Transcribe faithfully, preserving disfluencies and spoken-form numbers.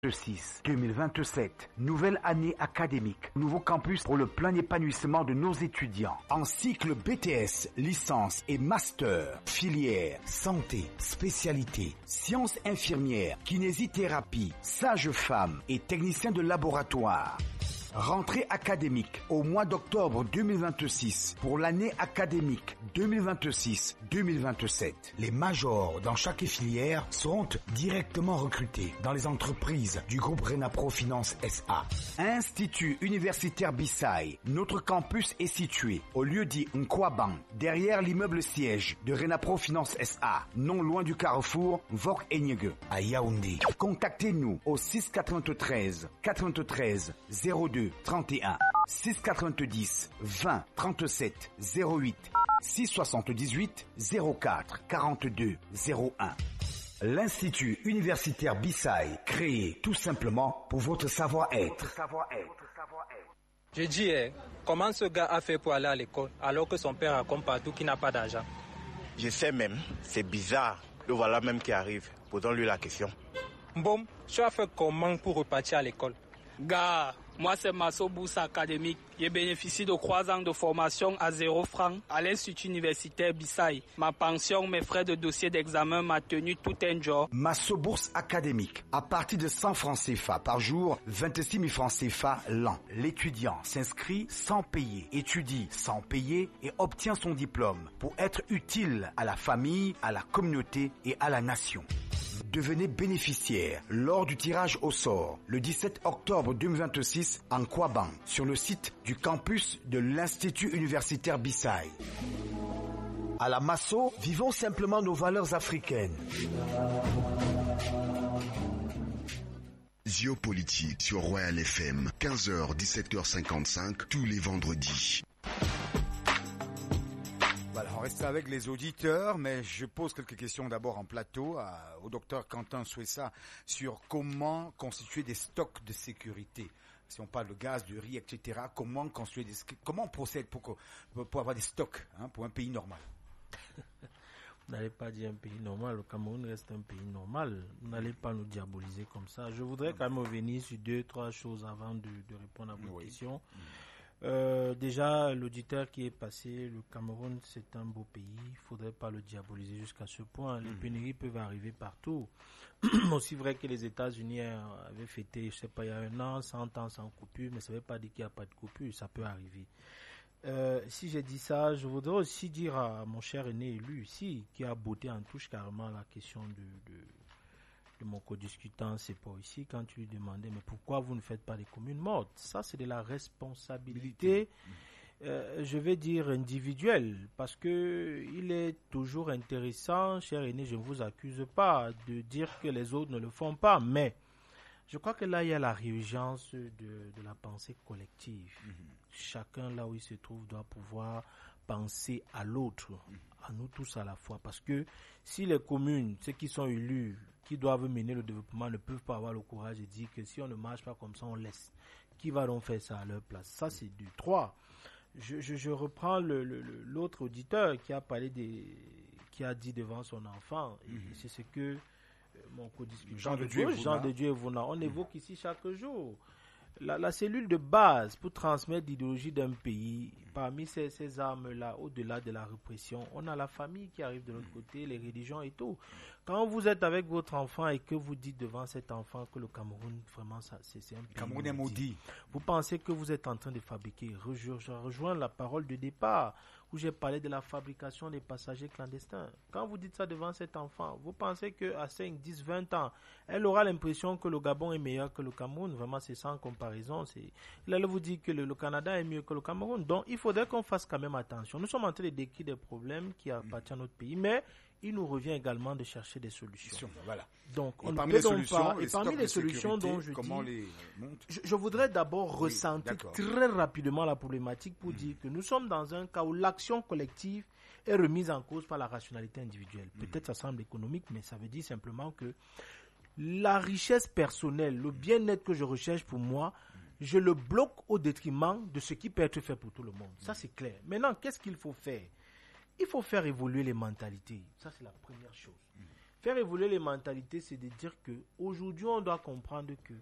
vingt-six deux mille vingt-sept, nouvelle année académique, nouveau campus pour le plein épanouissement de nos étudiants. En cycle B T S, licence et master, filière, santé, spécialité, sciences infirmières, kinésithérapie, sage-femme et technicien de laboratoire. Rentrée académique au mois d'octobre deux mille vingt-six pour l'année académique deux mille vingt-six deux mille vingt-sept. Les majors dans chaque filière seront directement recrutés dans les entreprises du groupe Renapro Finance S A. Institut universitaire Bissai, notre campus est situé au lieu dit Nkwaban, derrière l'immeuble siège de Renapro Finance S A, non loin du carrefour Vok Enyege à Yaoundé. Contactez-nous au six quatre-vingt-treize quatre-vingt-treize zéro deux trente et un, six quatre-vingt-dix vingt trente-sept zéro huit, six soixante-dix-huit zéro quatre quarante-deux zéro un. L'Institut universitaire Bissai, créé tout simplement pour votre savoir-être. Je dis, eh, comment ce gars a fait pour aller à l'école alors que son père raconte partout qu'il n'a pas d'argent? Je sais même, c'est bizarre. Le voilà même qui arrive. Posons-lui la question. Bon, tu as fait comment pour repartir à l'école? Gars, moi c'est Masso Bourse Académique. J'ai bénéficié de trois ans de formation à zéro franc à l'Institut universitaire Bissai. Ma pension, mes frais de dossier d'examen m'a tenu tout un jour. Masso Bourse Académique, à partir de cent francs C F A par jour, vingt-six mille francs C F A l'an. L'étudiant s'inscrit sans payer, étudie sans payer et obtient son diplôme pour être utile à la famille, à la communauté et à la nation. Devenez bénéficiaire lors du tirage au sort le dix-sept octobre deux mille vingt-six en Nkwaban sur le site du campus de l'Institut universitaire Bissai. À la Masso, vivons simplement nos valeurs africaines. Géopolitique sur Royal F M, quinze heures dix-sept heures cinquante-cinq tous les vendredis. Voilà, on reste avec les auditeurs, mais je pose quelques questions d'abord en plateau à, au docteur Quentin Souessa sur comment constituer des stocks de sécurité. Si on parle de gaz, de riz, et cetera, comment constituer des, comment on procède pour, pour avoir des stocks hein, pour un pays normal? Vous n'allez pas dire un pays normal, le Cameroun reste un pays normal. Vous n'allez pas nous diaboliser comme ça. Je voudrais quand même revenir sur deux, trois choses avant de, de répondre à vos oui. questions. Mmh. Euh, déjà, l'auditeur qui est passé, le Cameroun, c'est un beau pays. Il ne faudrait pas le diaboliser jusqu'à ce point. Les mmh. pénuries peuvent arriver partout. Aussi vrai que les États-Unis avaient fêté, je ne sais pas, il y a un an, cent ans sans coupure, mais ça ne veut pas dire qu'il n'y a pas de coupure. Ça peut arriver. Euh, si j'ai dit ça, je voudrais aussi dire à mon cher aîné élu ici, qui a botté en touche carrément la question de... de de mon co-discutant, c'est pas ici, quand tu lui demandais, mais pourquoi vous ne faites pas des communes mortes? Ça, c'est de la responsabilité, euh, je vais dire individuelle, parce que il est toujours intéressant, cher aîné, je ne vous accuse pas de dire que les autres ne le font pas, mais je crois que là, il y a la réurgence de, de la pensée collective. Mm-hmm. Chacun, là où il se trouve, doit pouvoir penser à l'autre, mm-hmm. à nous tous à la fois. Parce que si les communes, ceux qui sont élus, qui doivent mener le développement, ne peuvent pas avoir le courage de dire que si on ne marche pas comme ça, on laisse. Qui va donc faire ça à leur place? Ça, c'est du trois. Je, je, je reprends le, le, le, l'autre auditeur qui a parlé des, qui a dit devant son enfant, mm-hmm. et c'est ce que mon co-discutant Jean de Dieu, Jean de Dieu Vouna, on évoque ici chaque jour. La, la cellule de base pour transmettre l'idéologie d'un pays, parmi ces, ces armes-là, au-delà de la répression, on a la famille qui arrive de l'autre côté, les religions et tout. Quand vous êtes avec votre enfant et que vous dites devant cet enfant que le Cameroun, vraiment, ça, c'est, c'est un pays Cameroun est maudit. Vous pensez que vous êtes en train de fabriquer. Je, je rejoins la parole de départ où j'ai parlé de la fabrication des passagers clandestins. Quand vous dites ça devant cet enfant, vous pensez qu'à cinq, dix, vingt ans, elle aura l'impression que le Gabon est meilleur que le Cameroun. Vraiment, c'est sans comparaison. C'est... Il allait vous dire que le, le Canada est mieux que le Cameroun. Donc, il faudrait qu'on fasse quand même attention. Nous sommes en train de décrire des problèmes qui appartiennent à notre pays, mais il nous revient également de chercher des solutions. Voilà. Donc, et on parmi ne les peut solutions, pas, les et parmi les solutions dont je comment dis, les monte je, je voudrais d'abord oui, ressentir d'accord. très rapidement la problématique pour mmh. dire que nous sommes dans un cas où l'action collective est remise en cause par la rationalité individuelle. Mmh. Peut-être ça semble économique, mais ça veut dire simplement que la richesse personnelle, le bien-être que je recherche pour moi, je le bloque au détriment de ce qui peut être fait pour tout le monde. Mmh. Ça, c'est clair. Maintenant, qu'est-ce qu'il faut faire? Il faut faire évoluer les mentalités. Ça, c'est la première chose. Mmh. Faire évoluer les mentalités, c'est de dire que aujourd'hui on doit comprendre que